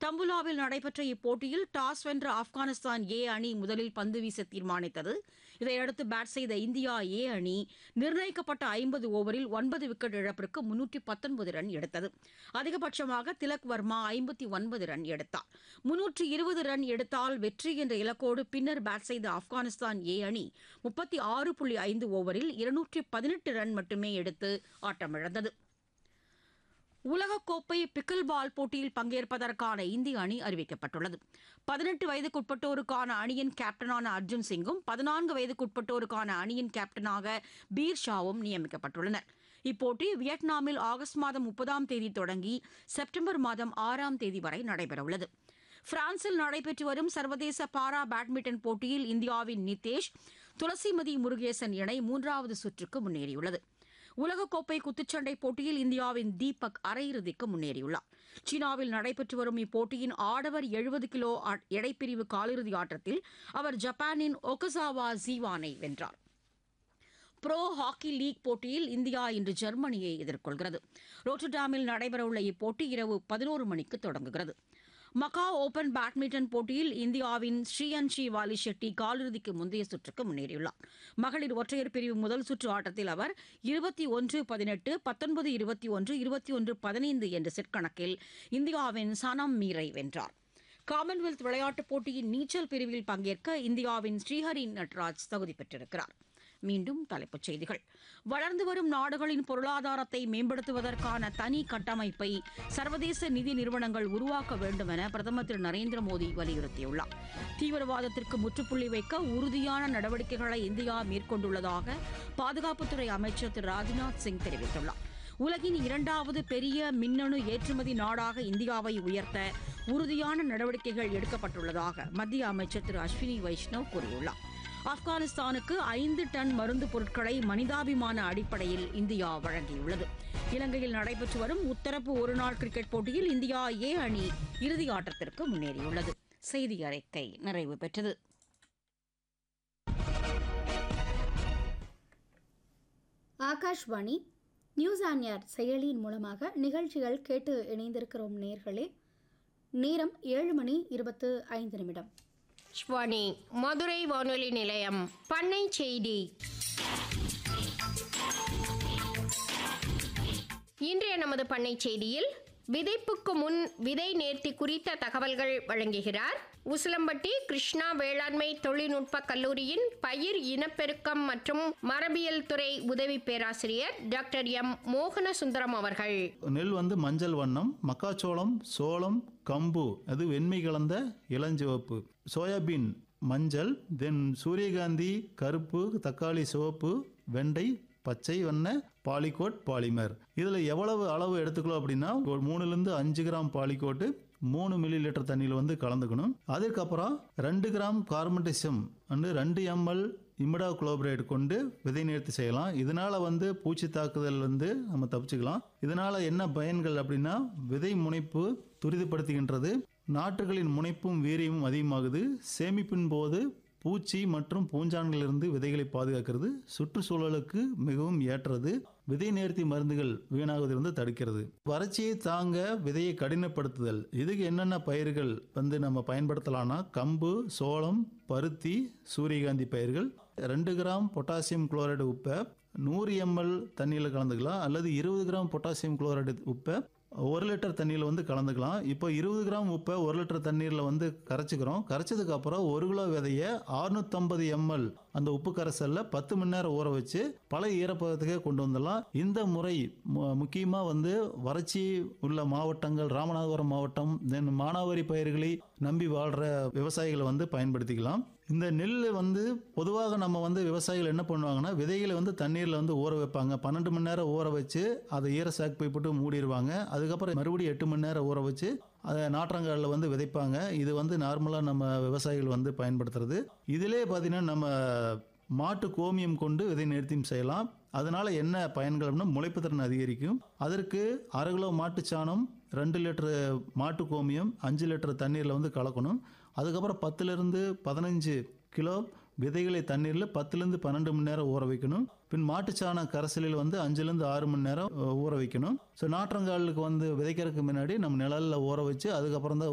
தம்புலாவில் நடைபெற்ற இப்போட்டியில் டாஸ் வென்ற ஆப்கானிஸ்தான் ஏ அணி முதலில் பந்து வீச தீர்மானித்தது. இதையடுத்து பேட் செய்த இந்தியா ஏ அணி நிர்ணயிக்கப்பட்ட 50 ஓவரில் 9 விக்கெட் இழப்பிற்கு 319 ரன் எடுத்தது. அதிகபட்சமாக திலக் வர்மா 59 ரன் எடுத்தார். 320 ரன் எடுத்தால் வெற்றி என்ற இலக்கோடு பின்னர் பேட் செய்த ஆப்கானிஸ்தான் ஏ அணி 36.5 ஓவரில் 218 ரன் மட்டுமே எடுத்து ஆட்டமிழந்தது. உலகக்கோப்பை பிக்கில் பால் போட்டியில் பங்கேற்பதற்கான இந்திய அணி அறிவிக்கப்பட்டுள்ளது. 18 வயதுக்குட்பட்டோருக்கான அணியின் கேப்டனான அர்ஜுன் சிங்கும் 14 வயதுக்குட்பட்டோருக்கான அணியின் கேப்டனாக பீர் ஷாவும் நியமிக்கப்பட்டுள்ளனர். இப்போட்டி வியட்நாமில் ஆகஸ்ட் மாதம் 30ஆம் தேதி தொடங்கி செப்டம்பர் மாதம் 6ஆம் தேதி வரை நடைபெறவுள்ளது. பிரான்சில் நடைபெற்று வரும் சர்வதேச பாரா பேட்மிண்டன் போட்டியில் இந்தியாவின் நிதேஷ், துளசிமதி முருகேசன் இணை 3வது சுற்றுக்கு முன்னேறியுள்ளது. உலகக்கோப்பை குத்துச்சண்டை போட்டியில் இந்தியாவின் தீபக் அரையிறுதிக்கு முன்னேறியுள்ளார். சீனாவில் நடைபெற்று வரும் இப்போட்டியின் ஆடவர் 70 கிலோ எடைப்பிரிவு காலிறுதி ஆட்டத்தில் அவர் ஜப்பானின் ஒகசாவா ஜீவானை வென்றார். புரோ ஹாக்கி லீக் போட்டியில் இந்தியா இன்று ஜெர்மனியை எதிர்கொள்கிறது. ரோட்டர்டாமில் நடைபெறவுள்ள இப்போட்டி இரவு 11 மணிக்கு தொடங்குகிறது. மக்காவ் ஓபன் பேட்மிண்டன் போட்டியில் இந்தியாவின் ஸ்ரீயன்ஷி வாலி ஷெட்டி காலிறுதிக்கு முந்தைய சுற்றுக்கு முன்னேறியுள்ளார். மகளிர் ஒற்றையர் பிரிவு முதல் சுற்று ஆட்டத்தில் அவர் 21-18, 19-21, 21-15 என்ற செட் கணக்கில் இந்தியாவின் சனம் மீரை வென்றார். காமன்வெல்த் விளையாட்டுப் போட்டியின் நீச்சல் பிரிவில் பங்கேற்க இந்தியாவின் ஸ்ரீஹரி நட்ராஜ் தகுதி பெற்றிருக்கிறார். மீண்டும் தலைப்புச் செய்திகள். வளர்ந்து வரும் நாடுகளின் பொருளாதாரத்தை மேம்படுத்துவதற்கான தனி கட்டமைப்பை சர்வதேச நிதி நிறுவனங்கள் உருவாக்க வேண்டும் என பிரதமர் திரு நரேந்திர மோடி வலியுறுத்தியுள்ளார். தீவிரவாதத்திற்கு முற்றுப்புள்ளி வைக்க உறுதியான நடவடிக்கைகளை இந்தியா மேற்கொண்டுள்ளதாக பாதுகாப்புத்துறை அமைச்சர் திரு ராஜ்நாத் சிங் தெரிவித்துள்ளார். உலகின் 2வது பெரிய மின்னணு ஏற்றுமதி நாடாக இந்தியாவை உயர்த்த உறுதியான நடவடிக்கைகள் எடுக்கப்பட்டுள்ளதாக மத்திய அமைச்சர் திரு அஸ்வினி வைஷ்ணவ் கூறியுள்ளார். ஆப்கானிஸ்தானுக்கு 5 டன் மருந்து பொருட்களை மனிதாபிமான அடிப்படையில் இந்தியா வழங்கியுள்ளது. இலங்கையில் நடைபெற்று வரும் முத்தரப்பு ஒருநாள் கிரிக்கெட் போட்டியில் இந்தியா ஏ அணி இறுதி ஆட்டத்திற்கு முன்னேறியுள்ளது. செய்தி அறிக்கை நிறைவு பெற்றது. ஆகாஷ்வாணி நியூஸ் ஆன் ஏர் செயலியின் மூலமாக நிகழ்ச்சிகள் கேட்டு இணைந்திருக்கிறோம். நேர்களே, நேரம் 7:25. ஸ்வானி மதுரை வானொலி நிலையம் பண்ணை செய்தி. இன்றைய நமது பண்ணை செய்தியில் விதைப்புக்கு முன் விதை நேர்த்தி குறித்த தகவல்கள் வழங்குகிறார் உசிலம்பட்டி கிருஷ்ணா வேளாண்மை தொழில்நுட்ப கல்லூரியின் பயிர் இனப்பெருக்கம் மற்றும் மரபியல் துறை உதவி பேராசிரியர் டாக்டர் எம் மோகனசுந்தரம் அவர்கள். நெல் மஞ்சள் வண்ணம், மக்காச்சோளம், சோளம், கம்பு அது வெண்மை கலந்த இளஞ்சிவப்பு, சோயாபீன் மஞ்சள், தென் சூரியகாந்தி கருப்பு, தக்காளி சிவப்பு, வெண்டை பச்சை வண்ண, பாலிகோட் பாலிமர். இதில் எவ்வளவு அளவு எடுத்துக்கலாம் அப்படின்னா, ஒரு 3-5 கிராம் பாலிகோட்டு 3 மில்லி லிட்டர் தண்ணியில் கலந்துக்கணும். அதுக்கப்புறம் 2 கிராம் கார்பன்டசியம் 2 ml இமிடா குளோபரேட் கொண்டு விதை நேர்த்தி செய்யலாம். இதனால் பூச்சி தாக்குதல் நம்ம தப்பிச்சுக்கலாம். இதனால் என்ன பயன்கள் அப்படின்னா, விதை முனைப்பு துரிதப்படுத்துகின்றது, நாற்றுகளின் முனைப்பும் வீரியமும் அதிகமாகுது, சேமிப்பின் போது பூச்சி மற்றும் பூஞ்சான்களிலிருந்து விதைகளை பாதுகாக்கிறது, சுற்றுச்சூழலுக்கு மிகவும் ஏற்றது, விதை நேர்த்தி மருந்துகள் வீணாகுவதிலிருந்து தடுக்கிறது, வறட்சியை தாங்க விதையை கடினப்படுத்துதல். இதுக்கு என்னென்ன பயிர்கள் நம்ம பயன்படுத்தலாம்னா, கம்பு, சோளம், பருத்தி, சூரியகாந்தி பயிர்கள். 2 கிராம் பொட்டாசியம் குளோரைடு உப்பை 100 ml தண்ணியில் கலந்துக்கலாம், அல்லது 20 கிராம் பொட்டாசியம் குளோரைடு உப்பை 1 லிட்டர் தண்ணியில் கலந்துக்கலாம். இப்போ 20 கிராம் உப்பை 1 லிட்டர் தண்ணீரில் கரைச்சிக்கிறோம். கரைச்சதுக்கு அப்புறம் 1 கிலோ விதையை 650 ml அந்த உப்பு கரைசல்ல 10 மணி நேரம் ஊற வச்சு பழைய ஈரப்பதத்துக்கே கொண்டு வந்துடலாம். இந்த முறை முக்கியமாக வறட்சி உள்ள மாவட்டங்கள், ராமநாதபுரம் மாவட்டம், தென் மானாவாரி பயிர்களை நம்பி வாழ்கிற விவசாயிகளை பயன்படுத்திக்கலாம். இந்த நெல் பொதுவாக நம்ம விவசாயிகள் என்ன பண்ணுவாங்கன்னா, விதைகளை தண்ணீரில் ஊற வைப்பாங்க. 12 மணி நேரம் ஊற வச்சு அதை ஈர சாக்கு பை போட்டு மூடிடுவாங்க. அதுக்கப்புறம் மறுபடியும் 8 மணி நேரம் ஊற வச்சு அதை நாற்றங்காலில் விதைப்பாங்க. இது நார்மலாக நம்ம விவசாயிகள் பயன்படுத்துறது. இதிலே பார்த்தீங்கன்னா நம்ம மாட்டு கோமியம் கொண்டு விதை நேர்த்தியும் செய்யலாம். அதனால என்ன பயன்கள் அப்படின்னா, முளைப்பு திறன் அதிகரிக்கும். அதற்கு 1/2 கிலோ மாட்டுச்சாணம், 2 லிட்டரு மாட்டு கோமியம் 5 லிட்டர் தண்ணீரில் கலக்கணும். அதுக்கப்புறம் 10-15 கிலோ விதைகளை தண்ணீரில் 10-12 மணி நேரம் ஊற வைக்கணும். பின் மாட்டுச்சாண கரைசலில் 5-6 மணி நேரம் ஊற வைக்கணும். ஸோ நாற்றங்காலுக்கு விதைக்கிறதுக்கு முன்னாடி நம்ம நிழலில் ஊற வச்சு அதுக்கப்புறம் தான்